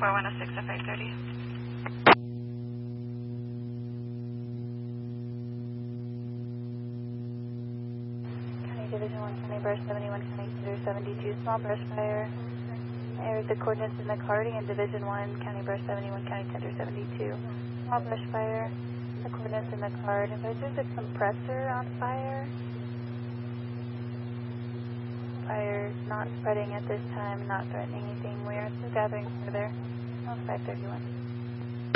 4106 at 530. County Division 1, County Brush 71, County Tender 72, small brush fire. There's the coordinates in the card in Division 1, County Brush 71, County Tender 72, small brush fire. The coordinates in the card. There's a compressor on fire. Fire not spreading at this time, not threatening anything. We are still gathering further. 531.